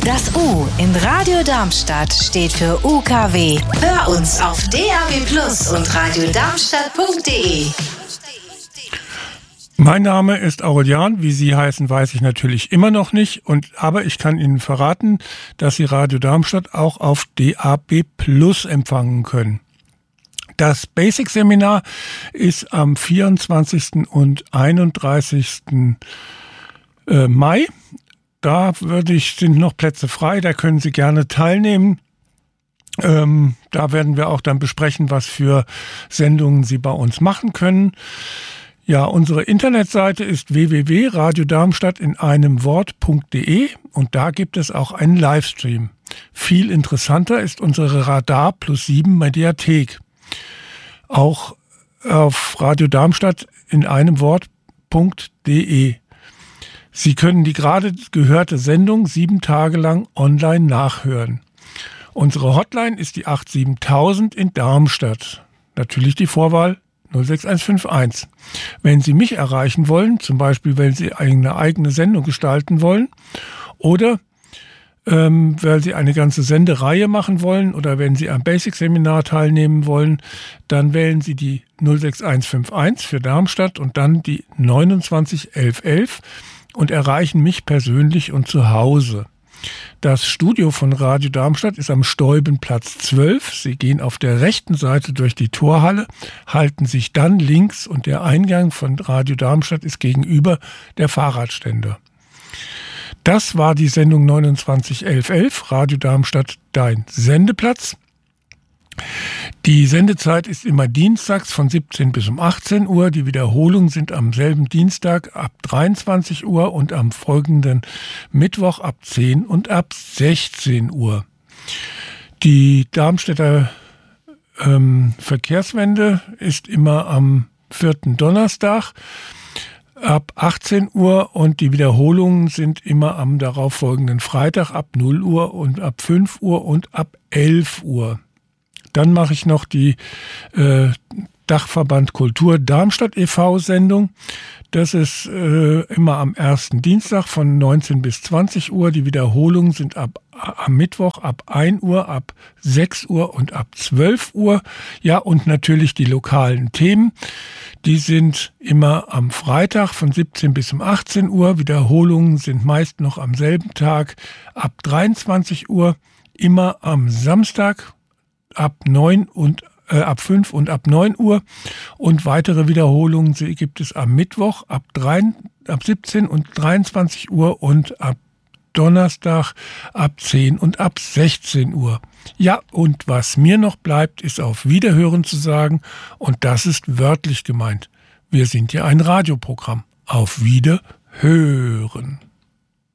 Das U in Radio Darmstadt steht für UKW. Hör uns auf DAB+ und radiodarmstadt.de. Mein Name ist Aurelian. Wie Sie heißen, weiß ich natürlich immer noch nicht. Aber ich kann Ihnen verraten, dass Sie Radio Darmstadt auch auf DAB+ empfangen können. Das Basic-Seminar ist am 24. und 31. Mai. Da sind noch Plätze frei, da können Sie gerne teilnehmen. Da werden wir auch dann besprechen, was für Sendungen Sie bei uns machen können. Ja, unsere Internetseite ist www.radiodarmstadt in einem Wort.de und da gibt es auch einen Livestream. Viel interessanter ist unsere Radar +7 Mediathek. Auch auf Radio Darmstadt in einem Wort.de. Sie können die gerade gehörte Sendung 7 Tage lang online nachhören. Unsere Hotline ist die 87000 in Darmstadt. Natürlich die Vorwahl 06151. Wenn Sie mich erreichen wollen, zum Beispiel, wenn Sie eine eigene Sendung gestalten wollen oder weil Sie eine ganze Sendereihe machen wollen oder wenn Sie am Basic-Seminar teilnehmen wollen, dann wählen Sie die 06151 für Darmstadt und dann die 291111 und erreichen mich persönlich und zu Hause. Das Studio von Radio Darmstadt ist am Steubenplatz 12. Sie gehen auf der rechten Seite durch die Torhalle, halten sich dann links und der Eingang von Radio Darmstadt ist gegenüber der Fahrradständer. Das war die Sendung 291111, Radio Darmstadt, dein Sendeplatz. Die Sendezeit ist immer dienstags von 17 bis um 18 Uhr. Die Wiederholungen sind am selben Dienstag ab 23 Uhr und am folgenden Mittwoch ab 10 und ab 16 Uhr. Die Darmstädter Verkehrswende ist immer am 4. Donnerstag ab 18 Uhr und die Wiederholungen sind immer am darauffolgenden Freitag ab 0 Uhr und ab 5 Uhr und ab 11 Uhr. Dann mache ich noch die Dachverband Kultur Darmstadt e.V. Sendung. Das ist immer am ersten Dienstag von 19 bis 20 Uhr. Die Wiederholungen sind am Mittwoch ab 1 Uhr, ab 6 Uhr und ab 12 Uhr. Ja, und natürlich die lokalen Themen. Die sind immer am Freitag von 17 bis um 18 Uhr. Wiederholungen sind meist noch am selben Tag ab 23 Uhr. Immer am Samstag ab 5 und ab 9 Uhr und weitere Wiederholungen gibt es am Mittwoch ab 17 und 23 Uhr und ab Donnerstag ab 10 und ab 16 Uhr. Ja, und was mir noch bleibt, ist auf Wiederhören zu sagen und das ist wörtlich gemeint. Wir sind ja ein Radioprogramm. Auf Wiederhören.